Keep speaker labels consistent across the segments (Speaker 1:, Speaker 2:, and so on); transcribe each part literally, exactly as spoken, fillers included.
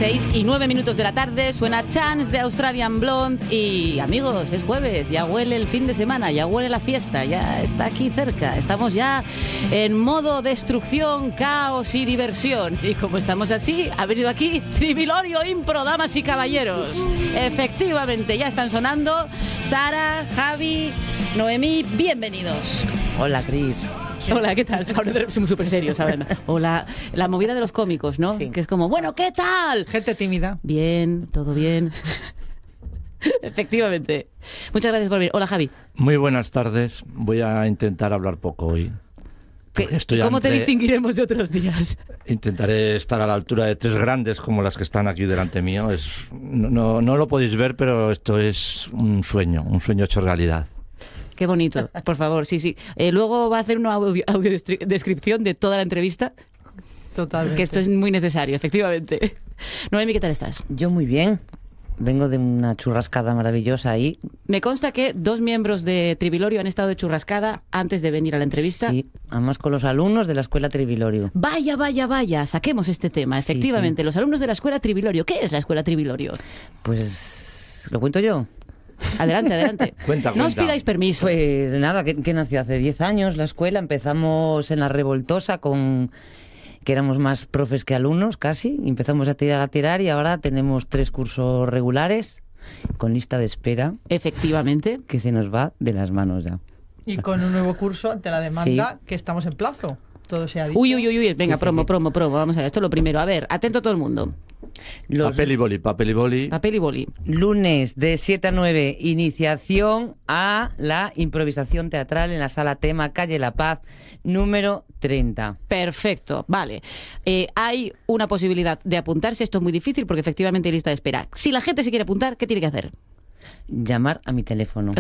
Speaker 1: seis y nueve minutos de la tarde suena Chance de Australian Blonde y amigos, es jueves, ya huele el fin de semana, ya huele la fiesta, ya está aquí cerca, estamos ya en modo destrucción, caos y diversión y como estamos así, ha venido aquí Trivilorio Impro, damas y caballeros. Efectivamente, ya están sonando Sara, Javi, Noemí, bienvenidos.
Speaker 2: Hola, Cris.
Speaker 1: Hola, ¿qué tal? Ahora somos súper serios, ¿saben? Hola, la movida de los cómicos, ¿no?
Speaker 2: Sí.
Speaker 1: Que es como, bueno, ¿qué tal?
Speaker 3: Gente tímida.
Speaker 1: Bien, todo bien. Efectivamente. Muchas gracias por venir. Hola, Javi.
Speaker 4: Muy buenas tardes. Voy a intentar hablar poco hoy.
Speaker 1: ¿Qué,
Speaker 4: Estoy
Speaker 1: ¿Cómo
Speaker 4: ante...
Speaker 1: te distinguiremos de otros días?
Speaker 4: Intentaré estar a la altura de tres grandes como las que están aquí delante mío. Es... No, no, no lo podéis ver, pero esto es un sueño, un sueño hecho realidad.
Speaker 1: Qué bonito, por favor, sí, sí. Eh, luego va a hacer una audio, audio descripción de toda la entrevista.
Speaker 3: Totalmente.
Speaker 1: Que esto es muy necesario, efectivamente. Noemi, ¿qué tal estás?
Speaker 2: Yo muy bien. Vengo de una churrascada maravillosa ahí.
Speaker 1: Me consta que dos miembros de Trivilorio han estado de churrascada antes de venir a la entrevista.
Speaker 2: Sí, además con los alumnos de la escuela Trivilorio.
Speaker 1: Vaya, vaya, vaya, saquemos este tema.
Speaker 2: Sí,
Speaker 1: Efectivamente,
Speaker 2: sí.
Speaker 1: Los alumnos de la escuela Trivilorio. ¿Qué es la escuela Trivilorio?
Speaker 2: Pues, ¿lo cuento yo?
Speaker 1: Adelante, adelante.
Speaker 4: Cuenta,
Speaker 1: No os
Speaker 4: cuenta.
Speaker 1: pidáis permiso.
Speaker 2: Pues nada, que, que nació hace diez años la escuela. Empezamos en la Revoltosa con... que éramos más profes que alumnos, casi. Empezamos a tirar, a tirar y ahora tenemos tres cursos regulares con lista de espera
Speaker 1: Efectivamente.
Speaker 2: que se nos va de las manos ya.
Speaker 3: Y con un nuevo curso ante la demanda
Speaker 2: Sí.
Speaker 3: que estamos en plazo. Todo se ha dicho.
Speaker 1: Uy, uy, uy, uy. Venga,
Speaker 2: Sí, sí,
Speaker 1: promo,
Speaker 2: sí.
Speaker 1: promo, promo. Vamos a ver, esto es lo primero. A ver, atento todo el mundo.
Speaker 2: Los
Speaker 4: Papel y boli, papel y boli.
Speaker 1: Papel y boli.
Speaker 2: lunes de siete a nueve, iniciación a la improvisación teatral en la Sala Tema, calle La Paz, número treinta.
Speaker 1: Perfecto, vale. Eh, hay una posibilidad de apuntarse. Esto es muy difícil porque efectivamente hay lista de espera. Si la gente se quiere apuntar, ¿qué tiene que hacer?
Speaker 2: Llamar a mi teléfono.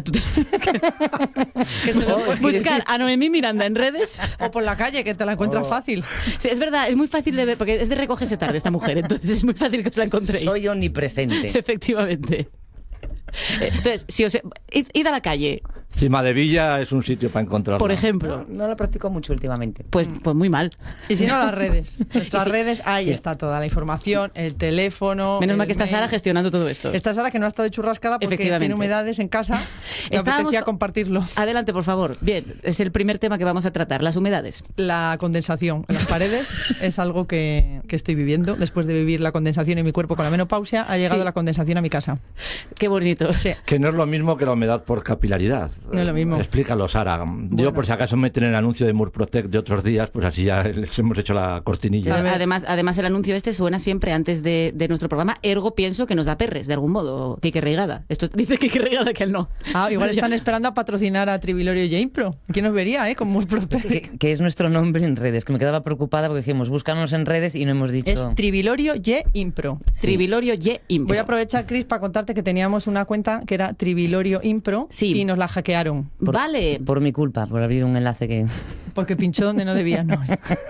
Speaker 3: Que se lo puedes
Speaker 1: Buscar a Noemí Miranda en redes.
Speaker 3: O por la calle, que te la encuentras
Speaker 2: Oh.
Speaker 3: fácil.
Speaker 1: Sí, es verdad, es muy fácil de ver, porque es de recogerse tarde esta mujer, entonces es muy fácil que os la encontréis.
Speaker 2: Soy omnipresente.
Speaker 1: Efectivamente. Eh, Entonces, si os... Id, id a la calle,
Speaker 4: Cima de Villa es un sitio para encontrarlo.
Speaker 1: por ejemplo.
Speaker 2: No lo practico mucho últimamente.
Speaker 1: Pues, pues muy mal.
Speaker 3: Y si no, las redes. Nuestras
Speaker 1: Y si-
Speaker 3: redes, ahí
Speaker 2: sí.
Speaker 3: está toda la información, el teléfono.
Speaker 1: Menos
Speaker 3: el
Speaker 1: mal que está
Speaker 3: mail.
Speaker 1: Sara gestionando todo esto.
Speaker 3: Está Sara que no ha estado de churrascada porque
Speaker 1: Efectivamente.
Speaker 3: tiene humedades en casa y
Speaker 1: Estábamos-
Speaker 3: apetecía compartirlo.
Speaker 1: Adelante, por favor. Bien, es el primer tema que vamos a tratar, las humedades.
Speaker 3: La condensación en las paredes es algo que, que estoy viviendo. Después de vivir la condensación en mi cuerpo con la menopausia, ha llegado
Speaker 1: Sí.
Speaker 3: la condensación a mi casa.
Speaker 1: Qué bonito.
Speaker 3: Sí.
Speaker 4: Que no es lo mismo que la humedad por capilaridad.
Speaker 3: No es lo mismo.
Speaker 4: Explícalo, Sara. Digo, por si acaso meten el anuncio de Murprotec de otros días, pues así ya les hemos hecho la cortinilla.
Speaker 3: A ver.
Speaker 1: Además, además, el anuncio este suena siempre antes de, de nuestro programa. Ergo, pienso que nos da perres, de algún modo. Quique Reigada. Esto dice Quique Reigada que él no.
Speaker 3: Ah, igual están esperando a patrocinar a Trivilorio y Impro. ¿Quién nos vería, eh? Con Murprotec.
Speaker 2: Que, que es nuestro nombre en redes, que me quedaba preocupada porque dijimos, búscanos en redes y no hemos dicho...
Speaker 3: Es Trivilorio y Impro.
Speaker 1: Trivilorio y Impro.
Speaker 3: Voy a aprovechar, Cris, para contarte que teníamos una cuenta que era Trivilorio Impro
Speaker 1: Sí.
Speaker 3: y nos la hackearon.
Speaker 2: por,
Speaker 1: Vale.
Speaker 2: Por mi culpa, por abrir un enlace que...
Speaker 3: Porque pinchó donde no debía. No.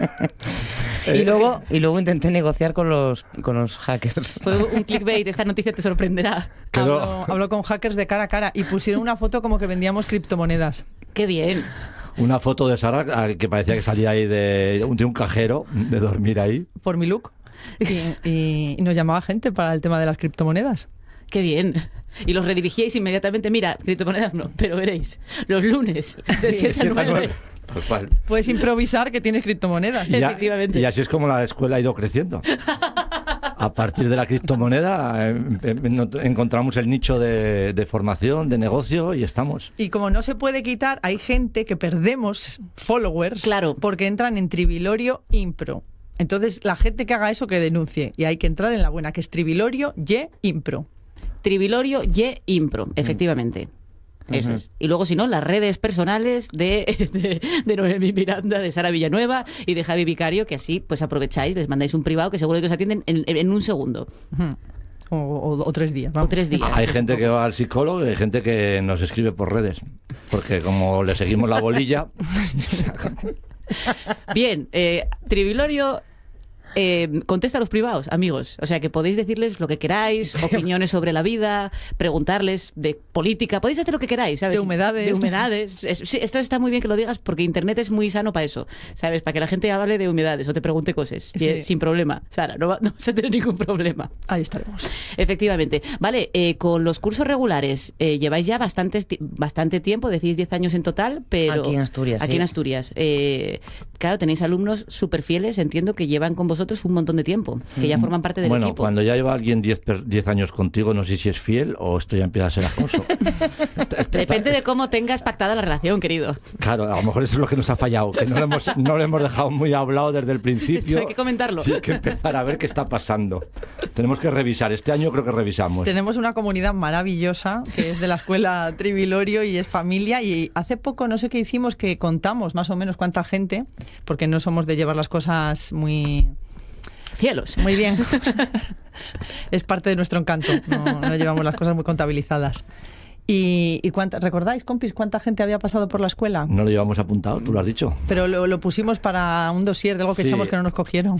Speaker 2: Y luego, y luego intenté negociar con los, con los hackers.
Speaker 1: Fue un clickbait, esta noticia te sorprenderá.
Speaker 4: Quedó-
Speaker 3: Habló, habló con hackers de cara a cara y pusieron una foto como que vendíamos criptomonedas.
Speaker 1: Qué bien.
Speaker 4: Una foto de Sara ah, que parecía que salía ahí de, de un cajero, de dormir ahí.
Speaker 3: Por mi look. Y, y nos llamaba gente para el tema de las criptomonedas.
Speaker 1: Qué bien. Y los redirigíais inmediatamente. Mira, criptomonedas no, pero veréis, los lunes de siete a nueve.
Speaker 4: Tal cual.
Speaker 3: Puedes improvisar que tienes criptomonedas.
Speaker 4: Y, ya-
Speaker 1: Efectivamente.
Speaker 4: y así es como la escuela ha ido creciendo. A partir de la criptomoneda eh, em- encontramos el nicho de, de formación, de negocio y estamos.
Speaker 3: Y como no se puede quitar, hay gente que perdemos followers
Speaker 1: Claro.
Speaker 3: porque entran en Trivilorio Impro. Entonces, la gente que haga eso que denuncie. Y hay que entrar en la buena, que es Trivilorio y Impro.
Speaker 1: Trivilorio y Impro, efectivamente. Eso
Speaker 2: Ujú.
Speaker 1: es. Y luego, si no, las redes personales de, de, de Noemí Miranda, de Sara Villanueva y de Javi Vicario, que así pues aprovecháis, les mandáis un privado que seguro que os atienden en, en un segundo
Speaker 3: Ujú. O, o- o tres días.
Speaker 1: o
Speaker 3: vamos.
Speaker 1: tres días.
Speaker 4: Hay gente que va al psicólogo y hay gente que nos escribe por redes. Porque como le seguimos la bolilla,
Speaker 1: Bien, eh, Trivilorio Eh, contesta a los privados, amigos. O sea, que podéis decirles lo que queráis, opiniones sobre la vida, preguntarles de política, podéis hacer lo que queráis, ¿sabes?
Speaker 3: De humedades.
Speaker 1: De humedades. Es- sí, esto está muy bien que lo digas porque Internet es muy sano para eso, ¿sabes? Para que la gente hable de humedades o te pregunte cosas,
Speaker 3: Sí.
Speaker 1: sin problema. Sara, no, va- no vas a tener ningún problema.
Speaker 3: Ahí estaremos.
Speaker 1: Efectivamente. Vale, eh, con los cursos regulares eh, lleváis ya bastante, bastante tiempo, decís diez años en total, pero...
Speaker 2: Aquí en Asturias,
Speaker 1: Aquí
Speaker 2: sí.
Speaker 1: en Asturias. Eh, claro, tenéis alumnos súper fieles, entiendo que llevan con vosotros un montón de tiempo, que ya forman parte del
Speaker 4: Bueno,
Speaker 1: equipo.
Speaker 4: cuando ya lleva alguien diez per- diez años contigo, no sé si es fiel o esto ya empieza a ser acoso. Este- este-
Speaker 1: Depende de cómo tengas pactada la relación, querido.
Speaker 4: Claro, a lo mejor eso es lo que nos ha fallado, que no lo hemos, no lo hemos dejado muy hablado desde el principio.
Speaker 1: Esto hay que comentarlo.
Speaker 4: Y hay que empezar a ver qué está pasando. Tenemos que revisar. Este año creo que revisamos.
Speaker 3: Tenemos una comunidad maravillosa que es de la escuela Trivilorio y es familia, y hace poco no sé qué hicimos que contamos más o menos cuánta gente, porque no somos de llevar las cosas muy
Speaker 1: Cielos.
Speaker 3: muy bien. Es parte de nuestro encanto, no, no llevamos las cosas muy contabilizadas. ¿Y, y cuánta, recordáis, compis, cuánta gente había pasado por la escuela?
Speaker 4: No lo llevamos apuntado, tú lo has dicho.
Speaker 3: Pero lo, lo pusimos para un dossier de algo que
Speaker 4: Sí.
Speaker 3: echamos que no nos cogieron.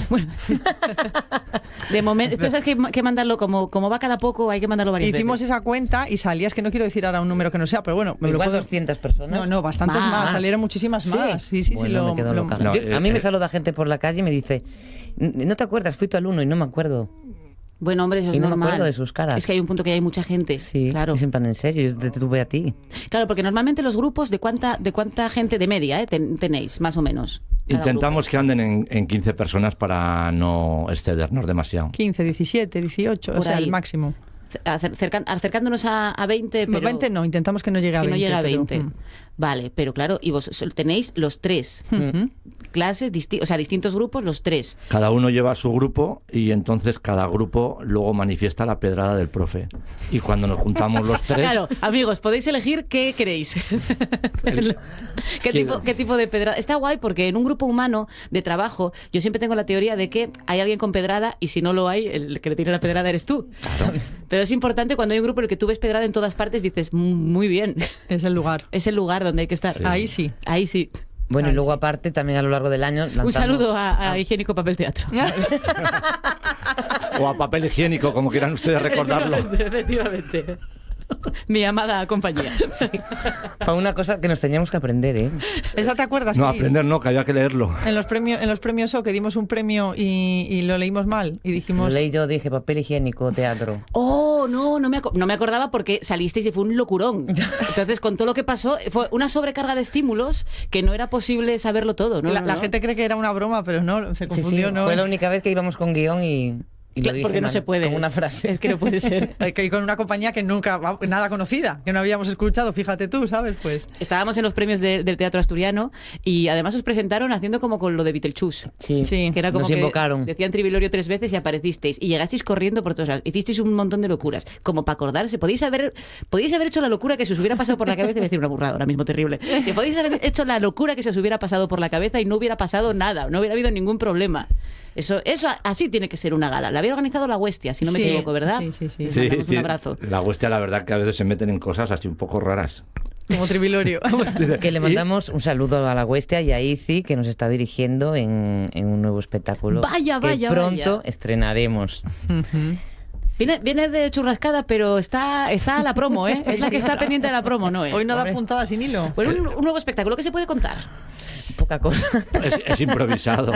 Speaker 1: De momento, esto es que, que mandarlo como, como va cada poco, hay que mandarlo varias
Speaker 3: Hicimos
Speaker 1: veces.
Speaker 3: esa cuenta y salía, es que no quiero decir ahora un número que no sea, pero bueno, me lo
Speaker 2: Igual
Speaker 3: puedo-
Speaker 2: doscientas personas.
Speaker 3: No, no, bastantes más,
Speaker 1: Más.
Speaker 3: salieron muchísimas
Speaker 2: Sí.
Speaker 3: más. Sí, sí, sí.
Speaker 2: Bueno,
Speaker 3: lo-
Speaker 2: me quedo
Speaker 3: lo-
Speaker 2: loca.
Speaker 4: No,
Speaker 2: Yo-
Speaker 4: eh,
Speaker 2: a mí me
Speaker 4: eh.
Speaker 2: saluda gente por la calle y me dice, ¿no te acuerdas? Fui tu alumno y no me acuerdo.
Speaker 1: Bueno, hombre, eso es
Speaker 2: Y no me
Speaker 1: normal.
Speaker 2: acuerdo de sus caras.
Speaker 1: Es que hay un punto que hay mucha gente.
Speaker 2: Sí,
Speaker 1: claro.
Speaker 2: es en plan, en serio, yo te tuve a ti.
Speaker 1: Claro, porque normalmente los grupos, ¿de cuánta, de cuánta gente de media eh, ten- tenéis, más o menos? Cada
Speaker 4: Intentamos que anden en, en quince personas para no excedernos demasiado.
Speaker 3: quince, diecisiete, dieciocho, o
Speaker 1: Por
Speaker 3: sea,
Speaker 1: ahí.
Speaker 3: el máximo.
Speaker 1: grupo. Acer- cercan- acercándonos a, a veinte, pero...
Speaker 3: veinte no, intentamos que no llegue a
Speaker 1: que
Speaker 3: veinte.
Speaker 1: no llega a
Speaker 3: pero,
Speaker 1: veinte.
Speaker 3: mm.
Speaker 1: Vale, pero claro, y vos sol- tenéis los tres
Speaker 3: Ujú.
Speaker 1: clases, disti- o sea, distintos grupos, los tres.
Speaker 4: Cada uno lleva su grupo y entonces cada grupo luego manifiesta la pedrada del profe. Y cuando nos juntamos los tres...
Speaker 1: Claro, amigos, podéis elegir qué queréis.
Speaker 4: El-
Speaker 1: ¿Qué,
Speaker 4: que-
Speaker 1: tipo, ¿Qué tipo de pedrada? Está guay porque en un grupo humano de trabajo yo siempre tengo la teoría de que hay alguien con pedrada y si no lo hay, el que le tire la pedrada eres tú. ¿Sabes? Pero es importante cuando hay un grupo en el que tú ves pedrada en todas partes, dices, "Mm, muy bien,
Speaker 3: Es el lugar.
Speaker 1: es el lugar donde hay que estar.
Speaker 4: Sí.
Speaker 3: Ahí sí.
Speaker 1: Ahí sí.
Speaker 2: Bueno,
Speaker 3: Ay,
Speaker 2: y luego
Speaker 3: sí.
Speaker 2: aparte, también a lo largo del año...
Speaker 1: Un
Speaker 2: lanzamos-
Speaker 1: saludo a, a Higiénico Papel Teatro.
Speaker 4: O a papel higiénico, como quieran ustedes recordarlo.
Speaker 1: Efectivamente. Mi amada compañía.
Speaker 2: Fue una cosa que nos teníamos que aprender, ¿eh?
Speaker 3: ¿Esa te acuerdas,
Speaker 4: No,
Speaker 3: Cris?
Speaker 4: aprender no, que había que leerlo.
Speaker 3: En los premios, en los premios O que dimos un premio y, y lo leímos mal y
Speaker 2: Lo
Speaker 3: dijimos
Speaker 2: leí yo, dije, papel higiénico, teatro.
Speaker 1: Oh, no, no me, aco- no me acordaba porque salisteis y fue un locurón. Entonces, con todo lo que pasó, fue una sobrecarga de estímulos que no era posible saberlo todo. ¿no?
Speaker 3: la,
Speaker 1: No,
Speaker 3: la
Speaker 1: no.
Speaker 3: gente cree que era una broma, pero no, se
Speaker 2: Sí,
Speaker 3: confundió,
Speaker 2: sí,
Speaker 3: ¿no?
Speaker 2: fue la única vez que íbamos con guión y, y lo
Speaker 1: Claro,
Speaker 2: dije
Speaker 1: porque no
Speaker 2: mal,
Speaker 1: se puede.
Speaker 2: como una frase.
Speaker 1: Es que no puede ser.
Speaker 3: Eh, que- Y con una compañía que nunca, nada conocida, que no habíamos escuchado, fíjate tú, ¿sabes? Pues
Speaker 1: Estábamos en los premios de- del teatro asturiano y además os presentaron haciendo como con lo de Beetlejuice.
Speaker 2: Sí,
Speaker 3: Sí.
Speaker 1: Que era como
Speaker 2: nos
Speaker 1: que
Speaker 2: invocaron.
Speaker 1: decían Trivilorio tres veces y aparecisteis y llegasteis corriendo por todos lados. Hicisteis un montón de locuras. Como para acordarse, podéis haber, podíais haber hecho la locura que se os hubiera pasado por la cabeza. Voy a decir una burrada ahora mismo terrible. Que podéis haber hecho la locura que se os hubiera pasado por la cabeza y no hubiera pasado nada, no hubiera habido ningún problema. Eso, eso así tiene que ser una gala. La había organizado la Huestia, si no me
Speaker 3: Sí,
Speaker 1: equivoco, ¿verdad?
Speaker 3: sí, sí, sí.
Speaker 1: Les
Speaker 4: Sí,
Speaker 1: mandamos
Speaker 4: sí.
Speaker 1: un abrazo.
Speaker 4: La Huestia, la verdad, que a veces se meten en cosas así un poco raras.
Speaker 3: como Trivilorio.
Speaker 2: Que le mandamos un saludo a la Huestia y a Izi, que nos está dirigiendo en, en un nuevo espectáculo.
Speaker 1: Vaya,
Speaker 2: que
Speaker 1: vaya,
Speaker 2: pronto
Speaker 1: vaya.
Speaker 2: estrenaremos.
Speaker 3: Ujú.
Speaker 1: Viene, viene de churrascada, pero está, está a la promo, ¿eh? Es la que está pendiente de la promo, ¿no? ¿eh?
Speaker 3: Hoy no da
Speaker 2: Hombre.
Speaker 3: puntada sin hilo.
Speaker 1: Bueno, un, un nuevo espectáculo que se puede contar.
Speaker 2: Poca cosa.
Speaker 4: Es, es improvisado.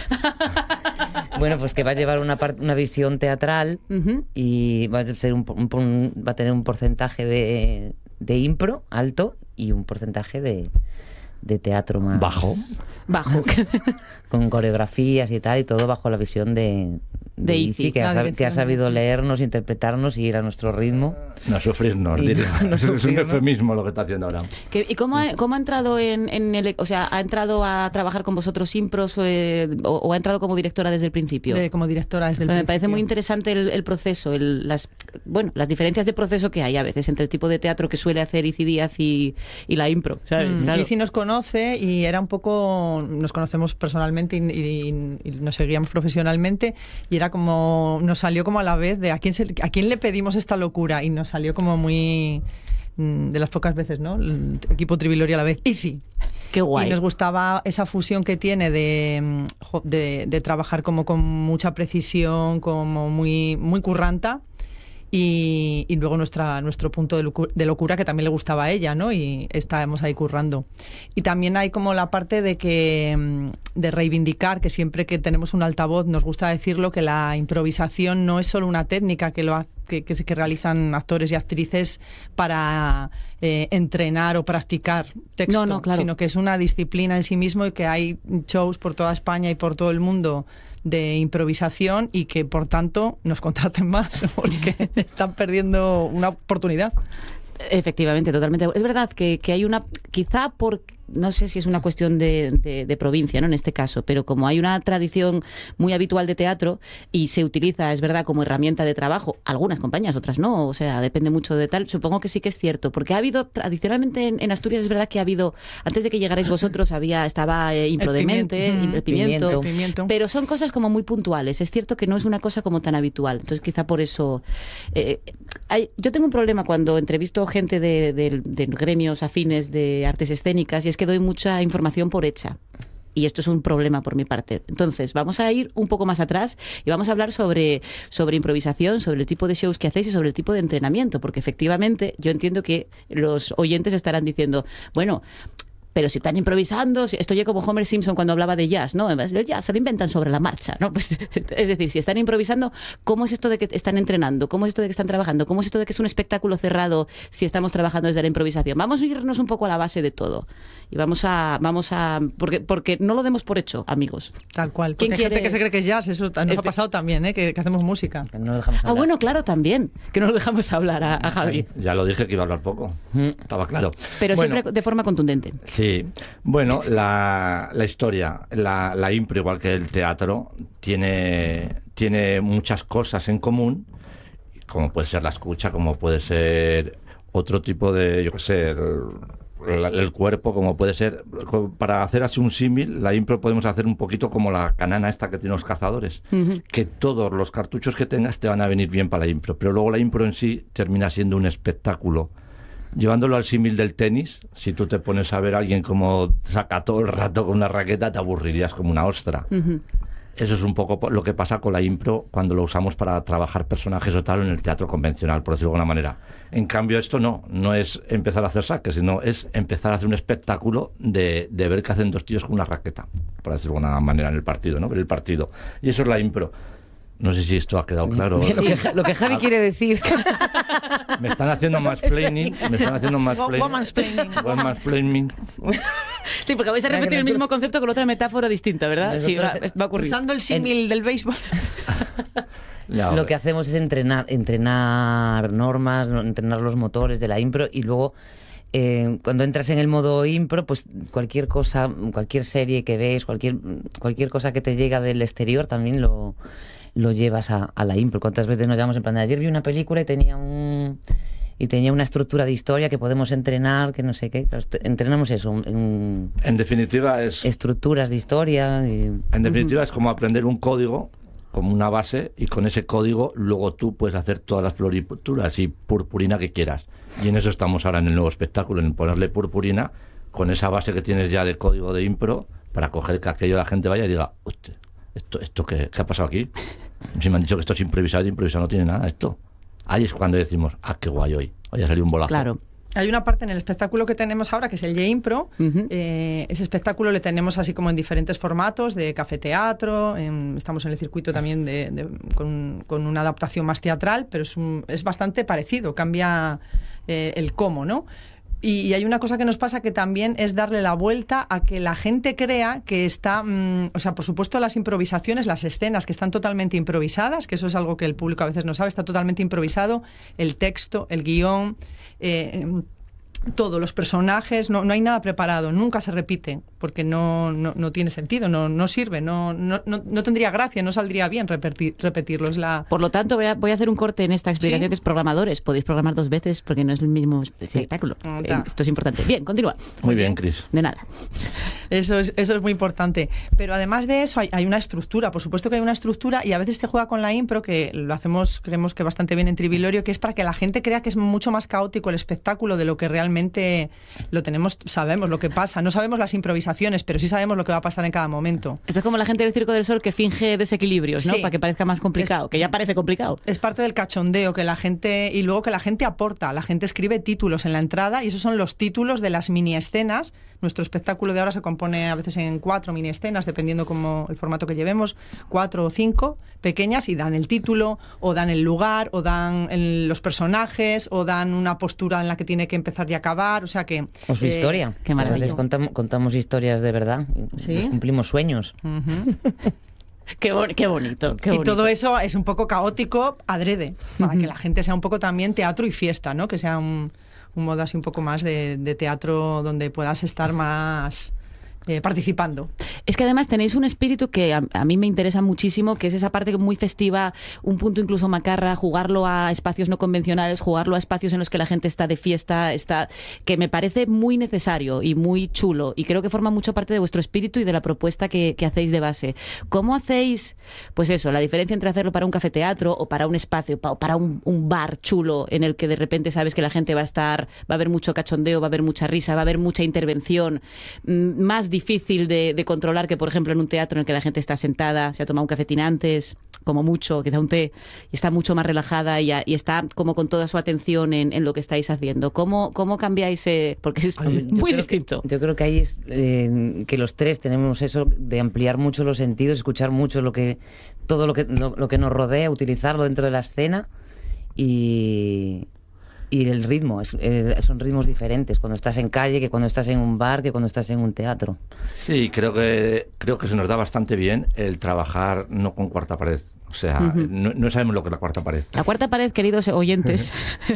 Speaker 2: Bueno, pues que va a llevar una, par- una visión teatral
Speaker 1: Ujú.
Speaker 2: y va a, ser un, un- un- va a tener un porcentaje de, de impro alto y un porcentaje de, de teatro más
Speaker 4: Bajo.
Speaker 1: Bajo.
Speaker 2: con coreografías y tal, y todo bajo la visión de,
Speaker 1: De
Speaker 2: de
Speaker 1: Izi,
Speaker 2: Izi, que,
Speaker 3: la
Speaker 2: ha, sab-
Speaker 3: dirección
Speaker 2: que ha
Speaker 3: de
Speaker 2: sabido
Speaker 3: Izi.
Speaker 2: leernos, interpretarnos y ir a nuestro ritmo.
Speaker 4: No sufrirnos,
Speaker 2: Y
Speaker 4: diría.
Speaker 2: no- no
Speaker 4: es un
Speaker 2: sufrirnos.
Speaker 4: eufemismo lo que está haciendo ahora.
Speaker 1: ¿Qué- ¿Y cómo ha, cómo ha entrado en, en el, o sea, ha entrado a trabajar con vosotros impros eh, o, o ha entrado como directora desde el principio?
Speaker 3: De- como directora desde el
Speaker 1: Pues me parece
Speaker 3: principio.
Speaker 1: muy interesante el, el proceso, el- las, bueno, las diferencias de proceso que hay a veces entre el tipo de teatro que suele hacer Izi Díaz y, y la impro, ¿sabes?
Speaker 3: Mm,
Speaker 1: Claro.
Speaker 3: Izzy nos conoce y era un poco, nos conocemos personalmente y, y- y nos seguíamos profesionalmente y era como, nos salió como a la vez de a quién, se- a quién le pedimos esta locura y nos salió como muy, mm, de las pocas veces, ¿no? El equipo Trivilorio a la vez. Izzy.
Speaker 1: Qué guay.
Speaker 3: Y nos gustaba esa fusión que tiene de, de, de trabajar como con mucha precisión, como muy, muy curranta. Y, y luego nuestra, nuestro punto de, locu- de locura, que también le gustaba a ella, ¿no? Y estábamos ahí currando. Y también hay como la parte de que de reivindicar, que siempre que tenemos un altavoz nos gusta decirlo, que la improvisación no es solo una técnica que, lo ha, que, que, que realizan actores y actrices para eh, entrenar o practicar texto,
Speaker 1: no, no, claro.
Speaker 3: sino que es una disciplina en sí mismo y que hay shows por toda España y por todo el mundo de improvisación y que por tanto nos contraten más porque están perdiendo una oportunidad.
Speaker 1: Efectivamente, totalmente. Es verdad que, que hay una, quizá por, no sé si es una cuestión de, de, de provincia, ¿no? En este caso, pero como hay una tradición muy habitual de teatro y se utiliza, es verdad, como herramienta de trabajo, algunas compañías, otras no, o sea, depende mucho de tal, supongo que sí que es cierto, porque ha habido, tradicionalmente en, en Asturias es verdad que ha habido, antes de que llegarais vosotros, había, estaba eh, Improdemente,
Speaker 3: el
Speaker 1: pimiento, el
Speaker 3: pimiento,
Speaker 1: pimiento,
Speaker 3: pimiento,
Speaker 1: pero son cosas como muy puntuales, es cierto que no es una cosa como tan habitual, entonces quizá por eso... Eh, hay, yo tengo un problema cuando entrevisto gente de, de, de gremios afines de artes escénicas y es que doy mucha información por hecha. Y esto es un problema por mi parte. Entonces, vamos a ir un poco más atrás y vamos a hablar sobre, sobre improvisación, sobre el tipo de shows que hacéis y sobre el tipo de entrenamiento, porque efectivamente yo entiendo que los oyentes estarán diciendo, bueno... Pero si están improvisando, si, esto ya como Homer Simpson cuando hablaba de jazz, ¿no? El jazz se lo inventan sobre la marcha, ¿no? Pues, es decir, si están improvisando, ¿cómo es esto de que están entrenando? ¿Cómo es esto de que están trabajando? ¿Cómo es esto de que es un espectáculo cerrado si estamos trabajando desde la improvisación? Vamos a irnos un poco a la base de todo. Y vamos a... vamos a porque, porque no lo demos por hecho, amigos.
Speaker 3: Tal cual. Porque
Speaker 1: ¿Quién
Speaker 3: hay
Speaker 1: quiere?
Speaker 3: gente que se cree que es jazz, eso nos ha pasado también, ¿eh? que, que hacemos música.
Speaker 2: Que no lo dejamos
Speaker 1: Ah,
Speaker 2: hablar.
Speaker 1: bueno, claro, también. Que no lo dejamos hablar a, a Javi.
Speaker 4: Ya lo dije que iba a hablar poco. Estaba claro.
Speaker 1: Pero
Speaker 4: Bueno,
Speaker 1: siempre de forma contundente.
Speaker 4: Sí, bueno, la, la historia, la, la impro, igual que el teatro, tiene, tiene muchas cosas en común, como puede ser la escucha, como puede ser otro tipo de, yo qué sé, el, el cuerpo, como puede ser, para hacer así un símil, la impro podemos hacer un poquito como la canana esta que tienen los cazadores, uh-huh. que todos los cartuchos que tengas te van a venir bien para la impro, pero luego la impro en sí termina siendo un espectáculo. Llevándolo al símil del tenis, si tú te pones a ver a alguien como saca todo el rato con una raqueta, te aburrirías como una ostra. Uh-huh. Eso es un poco lo que pasa con la impro cuando lo usamos para trabajar personajes o tal en el teatro convencional, por decirlo de alguna manera. En cambio, esto no, no es empezar a hacer saques, sino es empezar a hacer un espectáculo de, de ver que hacen dos tíos con una raqueta, por decirlo de alguna manera, en el partido, ¿no? Ver el partido. Y eso es la impro. No sé si esto ha quedado claro.
Speaker 2: Lo que, lo que Javi quiere decir.
Speaker 4: Me están haciendo mansplaining. Me están haciendo mansplaining. Mansplaining.
Speaker 1: Sí, porque vais a repetir el mismo concepto con otra metáfora distinta, ¿verdad? Sí, va, va a ocurrir.
Speaker 3: Usando el símil en... del béisbol.
Speaker 2: Ya, lo que hacemos es entrenar, entrenar normas, entrenar los motores de la impro y luego... Eh, cuando entras en el modo impro, pues cualquier cosa, cualquier serie que ves, cualquier cualquier cosa que te llega del exterior también lo, lo llevas a, a la impro. ¿Cuántas veces nos llamamos en plan de ayer vi una película y tenía un y tenía una estructura de historia que podemos entrenar, que no sé qué? Entrenamos eso. En,
Speaker 4: en definitiva es...
Speaker 2: Estructuras de historia. Y...
Speaker 4: En definitiva uh-huh. es como aprender un código, como una base, y con ese código luego tú puedes hacer todas las florituras y purpurina que quieras. Y en eso estamos ahora en el nuevo espectáculo, en ponerle purpurina con esa base que tienes ya de código de impro para coger que aquello la gente vaya y diga, hostia, ¿esto, esto qué, qué ha pasado aquí? Si me han dicho que esto es improvisado, improvisado no tiene nada esto. Ahí es cuando decimos, ah, qué guay hoy, hoy ha salido un bolazo.
Speaker 1: Claro.
Speaker 3: Hay una parte en el espectáculo que tenemos ahora, que es el J-Impro. Uh-huh. Eh, ese espectáculo le tenemos así como en diferentes formatos, de café-teatro, en, estamos en el circuito también de, de, con, con una adaptación más teatral, pero es, un, es bastante parecido, cambia eh, el cómo, ¿no? Y, y hay una cosa que nos pasa que también es darle la vuelta a que la gente crea que está... Mmm, o sea, por supuesto, las improvisaciones, las escenas que están totalmente improvisadas, que eso es algo que el público a veces no sabe, está totalmente improvisado, el texto, el guión... Eh, todos los personajes, no, no hay nada preparado, nunca se repite, porque no, no, no tiene sentido, no, no sirve, no, no, no, no tendría gracia, no saldría bien repetir, repetirlo. Es la...
Speaker 1: Por lo tanto, voy a, voy a hacer un corte en esta explicación, ¿sí? Que es programadores. Podéis programar dos veces porque no es el mismo sí. espectáculo. Eh, esto es importante. Bien, continúa.
Speaker 4: Muy bien, Cris.
Speaker 1: De nada.
Speaker 3: Eso es, eso es muy importante. Pero además de eso hay, hay una estructura, por supuesto que hay una estructura y a veces te juega con la impro, que lo hacemos, creemos que bastante bien en Trivilorio, que es para que la gente crea que es mucho más caótico el espectáculo de lo que realmente realmente lo tenemos, sabemos lo que pasa. No sabemos las improvisaciones, pero sí sabemos lo que va a pasar en cada momento.
Speaker 1: Esto es como la gente del Circo del Sol que finge desequilibrios, ¿no?
Speaker 3: Sí.
Speaker 1: Para que parezca más complicado,
Speaker 3: Es,
Speaker 1: que ya parece complicado.
Speaker 3: Es parte del cachondeo que la gente, y luego que la gente aporta, la gente escribe títulos en la entrada y esos son los títulos de las mini escenas. Nuestro espectáculo de ahora se compone a veces en cuatro mini escenas, dependiendo como el formato que llevemos, cuatro o cinco pequeñas, y dan el título, o dan el lugar, o dan el, los personajes, o dan una postura en la que tiene que empezar y acabar, o sea que...
Speaker 2: O su
Speaker 3: eh,
Speaker 2: historia.
Speaker 1: qué maravilla.
Speaker 2: A veces contamos, contamos historias de verdad.
Speaker 3: ¿Sí?
Speaker 2: Les cumplimos sueños.
Speaker 3: Uh-huh.
Speaker 1: Qué, bon qué bonito, qué
Speaker 3: y
Speaker 1: bonito.
Speaker 3: todo eso es un poco caótico adrede, para uh-huh. que la gente sea un poco también teatro y fiesta, ¿no? Que sea un, un modo así un poco más de, de teatro donde puedas estar más... Eh, participando.
Speaker 1: Es que además tenéis un espíritu que a, a mí me interesa muchísimo, que es esa parte muy festiva, un punto incluso macarra, jugarlo a espacios no convencionales, jugarlo a espacios en los que la gente está de fiesta, está, que me parece muy necesario y muy chulo, y creo que forma mucho parte de vuestro espíritu y de la propuesta que, que hacéis de base. ¿Cómo hacéis, pues eso, la diferencia entre hacerlo para un cafeteatro o para un espacio, o para un, un bar chulo en el que de repente sabes que la gente va a estar, va a haber mucho cachondeo, va a haber mucha risa, va a haber mucha intervención, más difícil de, de controlar que, por ejemplo, en un teatro en el que la gente está sentada, se ha tomado un cafetín antes, como mucho, quizá un té, y está mucho más relajada y, y está como con toda su atención en, en lo que estáis haciendo? ¿Cómo, cómo cambiáis? Eh, porque es
Speaker 2: Oye,
Speaker 1: muy
Speaker 2: creo
Speaker 1: distinto.
Speaker 2: Que, yo creo que ahí es eh, que los tres tenemos eso de ampliar mucho los sentidos, escuchar mucho lo que todo lo que, lo, lo que nos rodea, utilizarlo dentro de la escena y... Y el ritmo, es, eh, son ritmos diferentes cuando estás en calle, que cuando estás en un bar, que cuando estás en un teatro.
Speaker 4: Sí, creo que, creo que se nos da bastante bien el trabajar no con cuarta pared. O sea, uh-huh. no, no sabemos lo que es la cuarta pared.
Speaker 1: La cuarta pared, queridos oyentes,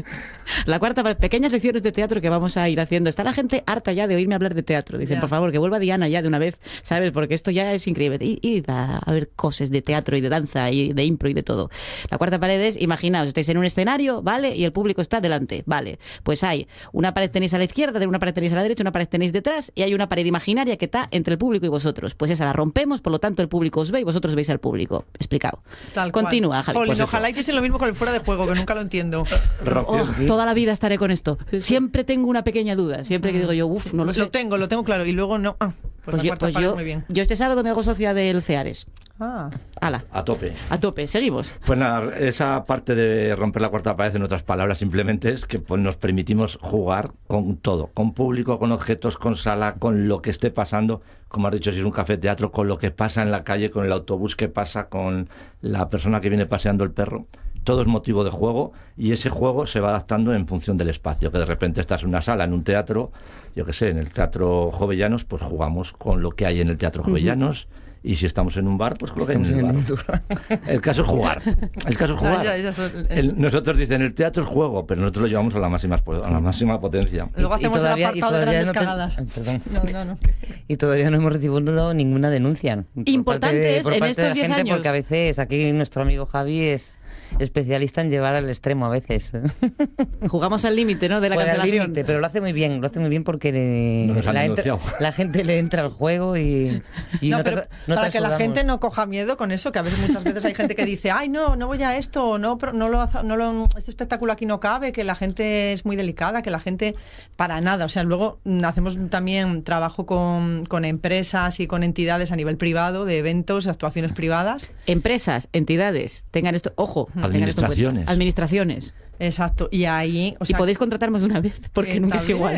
Speaker 1: la cuarta pared, pequeñas lecciones de teatro que vamos a ir haciendo. Está la gente harta ya de oírme hablar de teatro. Dicen, yeah. por favor, que vuelva Diana ya de una vez, ¿sabes? Porque esto ya es increíble. Y, y a, a ver cosas de teatro y de danza y de impro y de todo. La cuarta pared es, imaginaos, estáis en un escenario, ¿vale? Y el público está delante, ¿vale? Pues hay una pared tenéis a la izquierda, una pared tenéis a la derecha, una pared tenéis detrás, y hay una pared imaginaria que está entre el público y vosotros. Pues esa la rompemos, por lo tanto el público os ve y vosotros veis al público. Explicado.
Speaker 3: Tal
Speaker 1: Continúa.
Speaker 3: Javi, Jolín, pues ojalá hiciesen lo mismo con el fuera de juego, que nunca lo entiendo.
Speaker 1: Oh, toda la vida estaré con esto. Siempre tengo una pequeña duda. Siempre que digo yo, uff, no lo sé.
Speaker 3: Lo tengo, lo tengo claro. Y luego no. Ah, pues
Speaker 1: pues
Speaker 3: la
Speaker 1: yo,
Speaker 3: cuarta
Speaker 1: pues
Speaker 3: pared
Speaker 1: yo,
Speaker 3: muy bien.
Speaker 1: yo este sábado me hago socia del CEARES.
Speaker 3: Ah.
Speaker 1: Ala.
Speaker 4: A tope.
Speaker 1: A tope. Seguimos.
Speaker 4: Pues nada, esa parte de romper la cuarta pared, en otras palabras, simplemente es que pues, nos permitimos jugar con todo. Con público, con objetos, con sala, con lo que esté pasando. Como has dicho, si es un café teatro, con lo que pasa en la calle, con el autobús que pasa, con la persona que viene paseando el perro. Todo es motivo de juego y ese juego se va adaptando en función del espacio. Que de repente estás en una sala, en un teatro, yo qué sé, en el Teatro Jovellanos, pues jugamos con lo que hay en el Teatro Jovellanos. Uh-huh. Y si estamos en un bar, pues lo que hay en el bar. El caso es jugar. El caso es jugar.
Speaker 3: Ya, ya, ya son, eh.
Speaker 4: el, nosotros dicen, el teatro es juego, pero nosotros lo llevamos a la máxima, a la máxima potencia.
Speaker 3: Luego hacemos y todavía, el apartado de grandes
Speaker 2: no te...
Speaker 3: cagadas.
Speaker 2: Perdón.
Speaker 3: No, no, no.
Speaker 2: Y todavía no hemos recibido ninguna denuncia.
Speaker 1: Importante es en estos diez años.
Speaker 2: Porque a veces aquí nuestro amigo Javi es especialista en llevar al extremo a veces.
Speaker 1: Jugamos al límite, ¿no? De la
Speaker 2: pues
Speaker 1: cancelación.
Speaker 2: Al límite, pero lo hace muy bien, lo hace muy bien porque le,
Speaker 4: no
Speaker 2: la, entra, la gente le entra al juego y, y
Speaker 3: no,
Speaker 2: no,
Speaker 3: pero
Speaker 2: te, no
Speaker 3: para
Speaker 2: te
Speaker 3: que la gente no coja miedo con eso, que a veces muchas veces hay gente que dice, ay, no, no voy a esto, no, no lo, no lo, este espectáculo aquí no cabe, que la gente es muy delicada, que la gente para nada, o sea, luego hacemos también trabajo con, con empresas y con entidades a nivel privado, de eventos, actuaciones privadas.
Speaker 1: Empresas, entidades, tengan esto, ojo,
Speaker 4: administraciones.
Speaker 1: Administraciones.
Speaker 3: Exacto, y ahí... O sea,
Speaker 1: y podéis contratar más de una vez, porque eh, nunca es igual.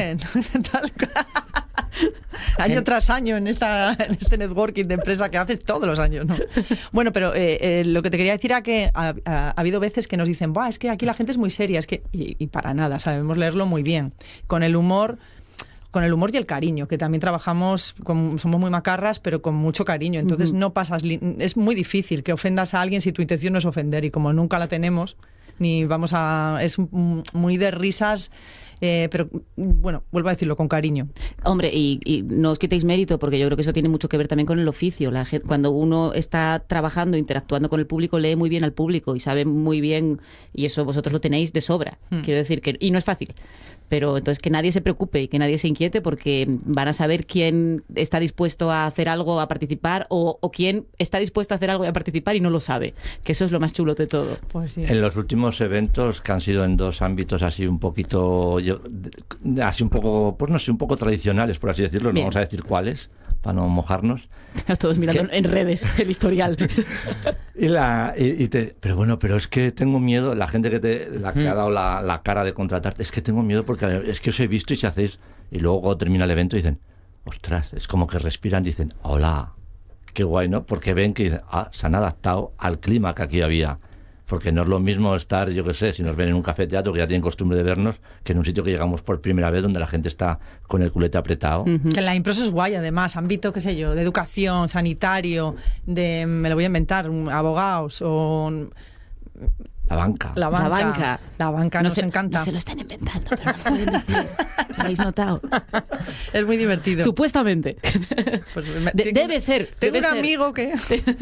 Speaker 3: Año tras año en, esta, en este networking de empresa que haces todos los años, ¿no? Bueno, pero eh, eh, lo que te quería decir era que ha, ha, ha habido veces que nos dicen, Buah, es que aquí la gente es muy seria, es que y, y para nada, sabemos leerlo muy bien. Con el humor... con el humor y el cariño, que también trabajamos, con, somos muy macarras, pero con mucho cariño. Entonces uh-huh. no pasas, es muy difícil que ofendas a alguien si tu intención no es ofender, y como nunca la tenemos, ni vamos a, es muy de risas, eh, pero bueno, vuelvo a decirlo, con cariño.
Speaker 1: Hombre, y, y no os quitéis mérito, porque yo creo que eso tiene mucho que ver también con el oficio. La gente, cuando uno está trabajando, interactuando con el público, lee muy bien al público y sabe muy bien, y eso vosotros lo tenéis de sobra. Hmm. Quiero decir que, y no es fácil. Pero entonces que nadie se preocupe y que nadie se inquiete, porque van a saber quién está dispuesto a hacer algo, a participar, o, o quién está dispuesto a hacer algo y a participar y no lo sabe, que eso es lo más chulo de todo.
Speaker 3: Pues sí.
Speaker 4: En los últimos eventos, que han sido en dos ámbitos así un poquito yo, así un poco, pues no sé, un poco tradicionales, por así decirlo,
Speaker 1: Bien.
Speaker 4: no vamos a decir cuáles, para no mojarnos.
Speaker 1: A todos mirando
Speaker 4: ¿Qué?
Speaker 1: en redes el historial.
Speaker 4: Y la, y, y te, pero bueno, pero es que tengo miedo, la gente que te la que ha dado la, la cara de contratarte, es que tengo miedo porque es que os he visto y si hacéis, y luego cuando termina el evento dicen, ostras, es como que respiran, dicen, hola, qué guay, ¿no? Porque ven que ah, se han adaptado al clima que aquí había. Porque no es lo mismo estar, yo qué sé, si nos ven en un café teatro, que ya tienen costumbre de vernos, que en un sitio que llegamos por primera vez donde la gente está con el culete apretado.
Speaker 3: Que en la impro eso es guay, además, ámbito, qué sé yo, de educación, sanitario, de, me lo voy a inventar, abogados o...
Speaker 4: La banca.
Speaker 3: La banca.
Speaker 1: La banca.
Speaker 3: La banca nos
Speaker 1: se,
Speaker 3: encanta.
Speaker 1: No se lo están inventando, pero no pueden decir. ¿Lo habéis notado?
Speaker 3: Es muy divertido.
Speaker 1: Supuestamente.
Speaker 3: Pues me-
Speaker 1: De-
Speaker 3: tengo-
Speaker 1: debe ser.
Speaker 3: Tengo
Speaker 1: debe
Speaker 3: un
Speaker 1: ser.
Speaker 3: amigo que...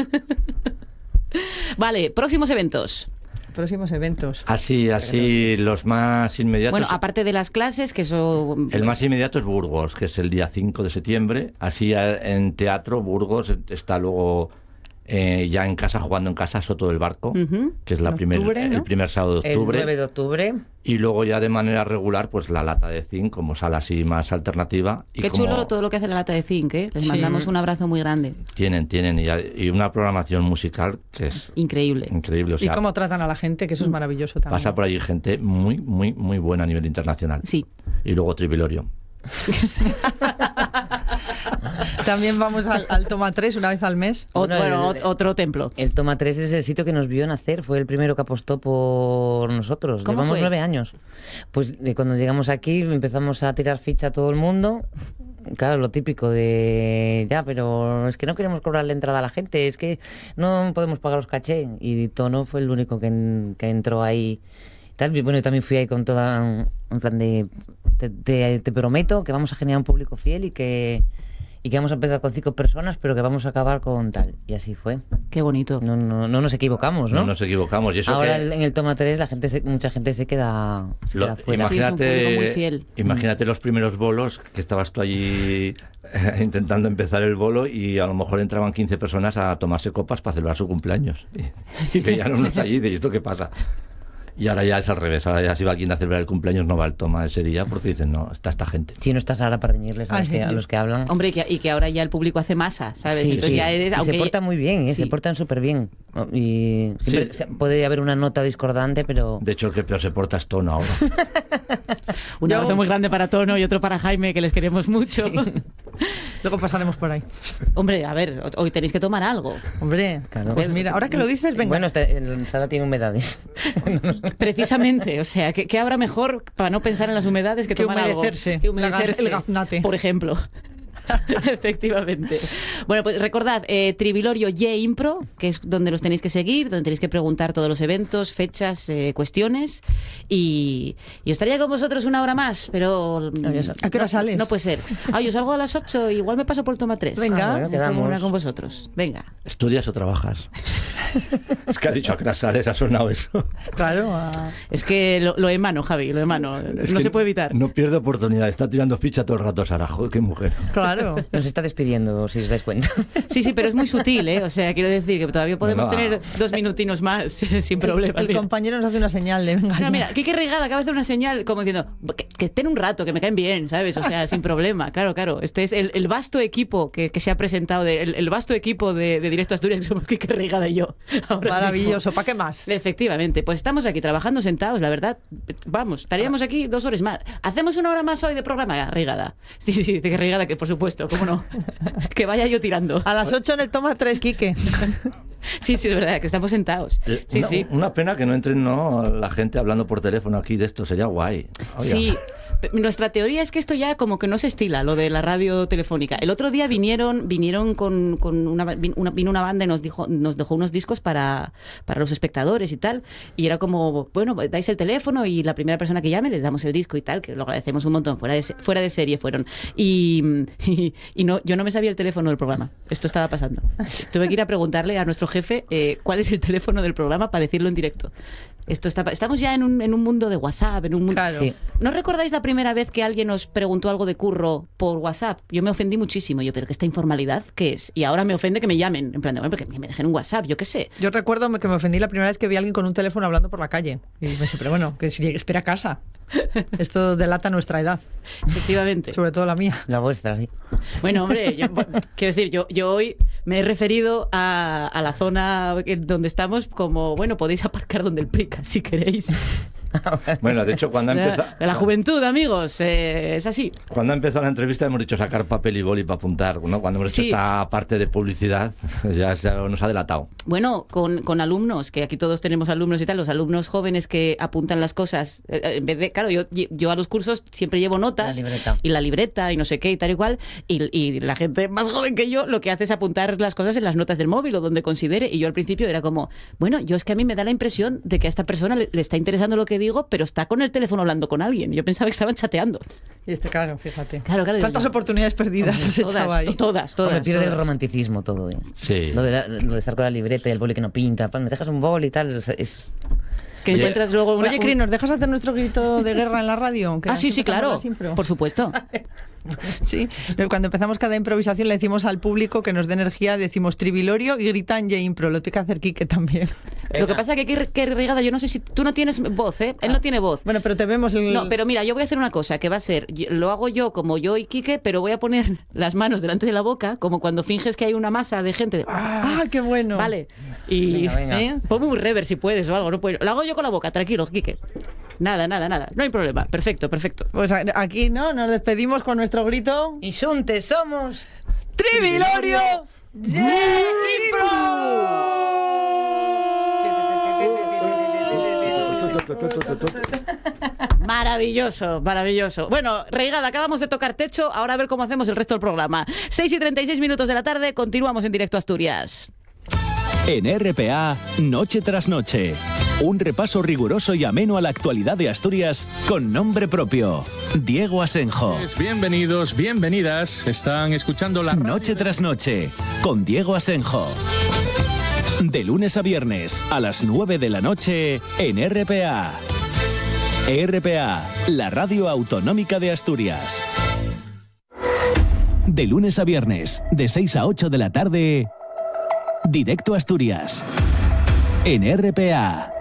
Speaker 1: Vale, próximos eventos.
Speaker 3: Próximos eventos.
Speaker 4: Así, así, los más inmediatos.
Speaker 1: Bueno, aparte de las clases, que eso...
Speaker 4: El más inmediato es Burgos, que es el día cinco de septiembre. Así eh, en teatro, Burgos está luego eh, ya en casa, jugando en casa, Soto del Barco,
Speaker 1: Ujú.
Speaker 4: que es la
Speaker 3: En
Speaker 4: primer,
Speaker 3: octubre, ¿no?
Speaker 4: el primer sábado de
Speaker 2: El
Speaker 4: octubre.
Speaker 2: nueve de octubre.
Speaker 4: Y luego ya de manera regular, pues la Lata de Zinc, como sala así más alternativa. Y
Speaker 1: Qué
Speaker 4: como
Speaker 1: chulo todo lo que hace la Lata de Zinc, ¿eh? Les
Speaker 3: Sí.
Speaker 1: mandamos un abrazo muy grande.
Speaker 4: Tienen, tienen, y, y una programación musical que es
Speaker 1: Increíble.
Speaker 4: increíble. O
Speaker 3: Y
Speaker 4: sea,
Speaker 3: cómo tratan a la gente, que eso es maravilloso también.
Speaker 4: pasa por allí gente muy, muy, muy buena a nivel internacional.
Speaker 1: Sí.
Speaker 4: Y luego Trivilorio.
Speaker 3: También vamos al, al Toma tres una vez al mes.
Speaker 1: Otro,
Speaker 2: Bueno,
Speaker 1: bueno,
Speaker 2: el-
Speaker 1: ot- otro templo.
Speaker 2: El Toma tres es el sitio que nos vio nacer, fue el primero que apostó por nosotros.
Speaker 1: ¿Cómo
Speaker 2: Llevamos
Speaker 1: fue?
Speaker 2: nueve años. Pues eh, cuando llegamos aquí empezamos a tirar ficha a todo el mundo. Claro, lo típico de ya, pero es que no queremos cobrar la entrada a la gente, es que no podemos pagar los caché. Y Tono fue el único que, en- que entró ahí. Tal. Y bueno, yo también fui ahí con toda, en plan de, te, te- te prometo que vamos a generar un público fiel y que, y que vamos a empezar con cinco personas, pero que vamos a acabar con tal. Y así fue.
Speaker 1: Qué bonito.
Speaker 2: No, no, no nos equivocamos, ¿no?
Speaker 4: No nos equivocamos. Y eso
Speaker 2: Ahora
Speaker 4: que,
Speaker 2: en el Toma tres la gente se- mucha gente se queda, se
Speaker 4: Lo-
Speaker 2: queda fuera.
Speaker 1: Sí, es un público muy fiel.
Speaker 4: Imagínate los primeros bolos que estabas tú allí eh, intentando empezar el bolo y a lo mejor entraban quince personas a tomarse copas para celebrar su cumpleaños. Y, y veían unos allí y de ¿esto qué pasa? Y ahora ya es al revés. Ahora ya si va alguien a celebrar el cumpleaños no va al Toma ese día porque dicen, no, está esta gente.
Speaker 2: Si no estás ahora para reñirles a,
Speaker 3: Ay,
Speaker 2: los que, a
Speaker 3: Dios.
Speaker 2: los que hablan.
Speaker 1: Hombre, y que, y que ahora ya el público hace masa, ¿sabes?
Speaker 2: Sí,
Speaker 1: Entonces
Speaker 2: sí.
Speaker 1: ya eres...
Speaker 2: Y
Speaker 1: aunque-
Speaker 2: se portan muy bien, ¿eh?
Speaker 1: Sí.
Speaker 2: Se portan súper bien. ¿no? Y siempre
Speaker 4: Sí.
Speaker 2: se- puede haber una nota discordante, pero...
Speaker 4: De hecho, el que peor se porta es Tono ahora.
Speaker 1: Un
Speaker 3: Yo-
Speaker 1: abrazo muy grande para Tono y otro para Jaime, que les queremos mucho.
Speaker 3: Luego pasaremos por ahí.
Speaker 1: Hombre, a ver, hoy tenéis que tomar algo.
Speaker 3: Hombre,
Speaker 2: Claro.
Speaker 3: pues mira, ahora que lo dices, venga.
Speaker 2: Bueno, esta- en sala tiene humedades.
Speaker 1: Precisamente, o sea, ¿qué, qué habrá mejor para no pensar en las humedades que,
Speaker 3: Que
Speaker 1: tomar algo?
Speaker 3: humedecerse.
Speaker 1: Que humedecerse,
Speaker 3: El gaznate.
Speaker 1: por ejemplo. Efectivamente. Bueno, pues recordad, eh, Trivilorio Y Impro, que es donde los tenéis que seguir, donde tenéis que preguntar todos los eventos, fechas, eh, cuestiones. Y, y estaría con vosotros una hora más, pero...
Speaker 3: ¿A qué hora
Speaker 1: no,
Speaker 3: sales?
Speaker 1: No puede ser. Ah, yo salgo a las ocho, igual me paso por el Toma tres.
Speaker 3: Venga.
Speaker 2: Ah, bueno,
Speaker 1: Me tomo
Speaker 2: quedamos.
Speaker 1: una con vosotros. Venga.
Speaker 4: ¿Estudias o trabajas? Es que ha dicho a qué hora sales, ha sonado eso.
Speaker 3: Claro. a-
Speaker 1: Es que lo, lo emano, Javi, lo emano.
Speaker 4: Es
Speaker 1: no
Speaker 4: que
Speaker 1: se puede evitar.
Speaker 4: No pierde oportunidad, está tirando ficha todo el rato Sara. Joder, qué mujer.
Speaker 3: Claro.
Speaker 2: Nos está despidiendo, si os dais cuenta.
Speaker 1: Sí, sí, pero es muy sutil, ¿eh? O sea, quiero decir que todavía podemos
Speaker 4: No, no.
Speaker 1: tener dos minutinos más sin problema.
Speaker 3: El, el compañero nos hace una señal de venga.
Speaker 1: Mira,
Speaker 3: ya.
Speaker 1: mira, Kike Reigada acaba de hacer una señal como diciendo que, que estén un rato, que me caen bien, ¿sabes? O sea, sin problema. Claro, claro. Este es el, el vasto equipo que, que se ha presentado, de- el, el vasto equipo de, de Directo Asturias, que somos Kike Reigada y yo. ahora
Speaker 3: Maravilloso,
Speaker 1: mismo.
Speaker 3: ¿para qué más?
Speaker 1: Efectivamente, pues estamos aquí trabajando sentados, la verdad. Vamos, estaríamos aquí dos horas más. ¿Hacemos una hora más hoy de programa, Reigada? Sí, sí, sí, Kike Reigada, que por supuesto, cómo no. Que vaya yo tirando.
Speaker 3: A las ocho en el Toma tres, Quique.
Speaker 1: Sí, sí, es verdad, que estamos sentados.
Speaker 4: Eh,
Speaker 1: Sí,
Speaker 4: una,
Speaker 1: sí.
Speaker 4: una pena que no entren no la gente hablando por teléfono aquí de esto, sería guay. Oiga.
Speaker 1: Sí, pe- nuestra teoría es que esto ya como que no se estila, lo de la radio telefónica. El otro día vinieron vinieron con, con una, vin- una- vino una banda y nos dijo nos dejó unos discos para, para los espectadores y tal. Y era como, bueno, dais el teléfono y la primera persona que llame les damos el disco y tal, que lo agradecemos un montón. Fuera de, se- fuera de serie fueron. Y, y, y no, yo no me sabía el teléfono del programa. Esto estaba pasando. Tuve que ir a preguntarle a nuestro jefe eh, cuál es el teléfono del programa para decirlo en directo. Esto está, pa- estamos ya en un, en un mundo de WhatsApp, en un mundo...
Speaker 3: Claro.
Speaker 2: Sí.
Speaker 1: ¿No recordáis la primera vez que alguien os preguntó algo de curro por WhatsApp, yo me ofendí muchísimo. Yo, pero que esta informalidad, ¿qué es? Y ahora me ofende que me llamen, en plan de, bueno, porque me dejen un WhatsApp, yo qué sé.
Speaker 3: Yo recuerdo que me ofendí la primera vez que vi a alguien con un teléfono hablando por la calle. Y me dije, pero bueno, que si espera a casa. Esto delata nuestra edad.
Speaker 1: Efectivamente.
Speaker 3: Sobre todo la mía.
Speaker 2: La vuestra, sí.
Speaker 1: Bueno, hombre, yo, quiero decir, yo, yo hoy me he referido a, a la zona donde estamos como, bueno, podéis aparcar donde el Prica, si queréis.
Speaker 4: Bueno, de hecho, cuando ha empezado...
Speaker 1: La, la juventud, amigos, eh, es así.
Speaker 4: Cuando ha empezado la entrevista hemos dicho sacar papel y boli para apuntar, ¿no? Cuando hemos hecho
Speaker 1: Sí.
Speaker 4: esta parte de publicidad, ya, ya nos ha delatado.
Speaker 1: Bueno, con, con alumnos, que aquí todos tenemos alumnos y tal, los alumnos jóvenes que apuntan las cosas, eh, en vez de, claro, yo, yo a los cursos siempre llevo notas
Speaker 2: La libreta.
Speaker 1: y la libreta y no sé qué y tal y cual, y, y la gente más joven que yo lo que hace es apuntar las cosas en las notas del móvil o donde considere, y yo al principio era como, bueno, yo es que a mí me da la impresión de que a esta persona le, le está interesando lo que digo, pero está con el teléfono hablando con alguien. Yo pensaba que estaban chateando.
Speaker 3: Y este, claro, fíjate.
Speaker 1: Claro, claro.
Speaker 3: ¿Cuántas
Speaker 1: yo-
Speaker 3: oportunidades perdidas has echado
Speaker 1: Todas,
Speaker 3: ahí?
Speaker 1: to- todas, todas.
Speaker 2: Hombre, pierde
Speaker 1: todas.
Speaker 2: el romanticismo todo, ¿eh?
Speaker 4: Sí.
Speaker 2: Lo de, la- lo de estar con la libreta y el boli que no pinta, pa, me dejas un boli y tal, es... es-
Speaker 1: Que
Speaker 4: Oye,
Speaker 1: encuentras luego una...
Speaker 3: Oye, Cris, ¿nos dejas hacer nuestro grito de guerra en la radio? Que
Speaker 1: Ah, sí, sí,
Speaker 3: empezamos
Speaker 1: claro.
Speaker 3: las impro.
Speaker 1: Por supuesto.
Speaker 3: Sí, cuando empezamos cada improvisación le decimos al público que nos dé energía, decimos trivilorio y gritan ya impro. Lo tiene que hacer Quique también.
Speaker 1: Lo que pasa es que, que, que Regada, yo no sé si tú no tienes voz, ¿eh? Él no tiene voz.
Speaker 3: Bueno, pero te vemos el...
Speaker 1: No, pero mira, yo voy a hacer una cosa que va a ser, yo- lo hago yo como yo y Quique, pero voy a poner las manos delante de la boca, como cuando finges que hay una masa de gente. de,
Speaker 3: ¡Ah, qué bueno!
Speaker 1: Vale. Y
Speaker 2: Venga, venga.
Speaker 1: ¿eh? Ponme un rever si puedes o algo, no puedo. Lo hago yo con la boca, tranquilo, Quique. Nada, nada, nada. No hay problema. Perfecto, perfecto.
Speaker 3: Pues a- aquí, ¿no? Nos despedimos con nuestro grito.
Speaker 2: Y xuntes somos...
Speaker 3: ¡Trivilorio!
Speaker 1: Maravilloso, maravilloso. Bueno, Reigada, acabamos de tocar techo, ahora a ver cómo hacemos el resto del programa. seis y treinta y seis minutos de la tarde, continuamos en directo a Asturias.
Speaker 5: En R P A, Noche tras Noche. Un repaso riguroso y ameno a la actualidad de Asturias con nombre propio. Diego Asenjo.
Speaker 6: Bienvenidos, bienvenidas. Están escuchando la
Speaker 5: Noche tras Noche con Diego Asenjo. De lunes a viernes a las nueve de la noche en R P A. R P A, la radio autonómica de Asturias. De lunes a viernes, de seis a ocho de la tarde, Directo a Asturias. En R P A.